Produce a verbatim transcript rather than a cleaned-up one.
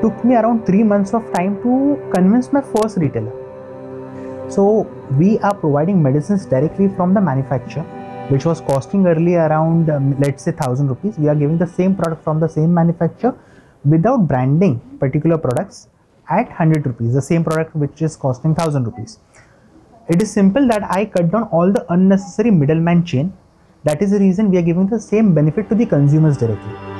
took me around three months of time to convince my first retailer. So we are providing medicines directly from the manufacturer, which was costing earlier around um, let's say thousand rupees. We are giving the same product from the same manufacturer without branding particular products at one hundred rupees, the same product which is costing thousand rupees. It is simple that I cut down all the unnecessary middleman chain. That is the reason we are giving the same benefit to the consumers directly.